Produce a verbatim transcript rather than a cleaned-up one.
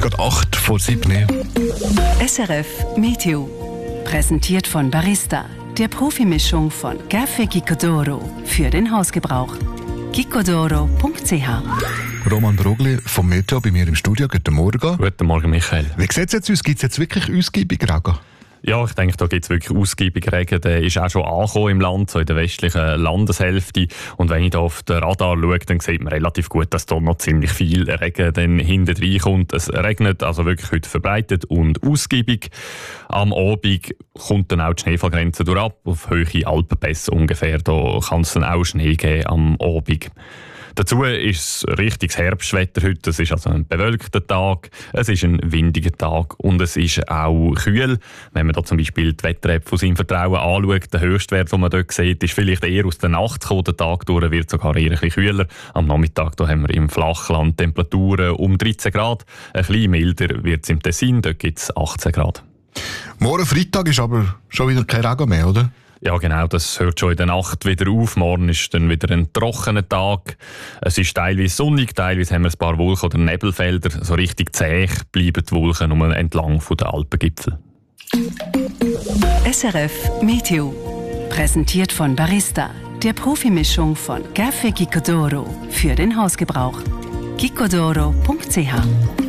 ist gerade acht vor sieben. S R F Meteo. Präsentiert von Barista, der Profimischung von Café Gicodoro für den Hausgebrauch. gicodoro punkt c h. Roman Brogli vom Meteo bei mir im Studio. Guten Morgen. Guten Morgen, Michael. Wie sieht es jetzt aus? Gibt es jetzt wirklich ausgiebig Regen? Ja, ich denke, da gibt es wirklich ausgiebig Regen. Der ist auch schon angekommen im Land, so in der westlichen Landeshälfte. Und wenn ich da auf den Radar schaue, dann sieht man relativ gut, dass da noch ziemlich viel Regen dann hinten reinkommt. Es regnet also wirklich heute verbreitet und ausgiebig. Am Abend kommt dann auch die Schneefallgrenze durch ab, auf hohe Alpenpässe ungefähr. Da kann es dann auch Schnee geben am Abend. Dazu ist es richtiges Herbstwetter heute. Es ist also ein bewölkter Tag, es ist ein windiger Tag und es ist auch kühl. Wenn man da zum Beispiel die Wetter-App von seinem Vertrauen anschaut, der Höchstwert, den man dort sieht, ist vielleicht eher aus der Nacht gekommen. Der Tag durch wird sogar eher ein bisschen kühler. Am Nachmittag da haben wir im Flachland Temperaturen um dreizehn Grad. Ein bisschen milder wird es im Tessin, dort gibt es achtzehn Grad. Morgen Freitag ist aber schon wieder kein Regen mehr, oder? Ja, genau, das hört schon in der Nacht wieder auf. Morgen ist dann wieder ein trockener Tag. Es ist teilweise sonnig, teilweise haben wir ein paar Wolken- oder Nebelfelder. So richtig zäh bleiben die Wolken nur entlang der Alpengipfel. S R F Meteo. Präsentiert von Barista, der Profimischung von Café Gicodoro für den Hausgebrauch. gicodoro punkt c h.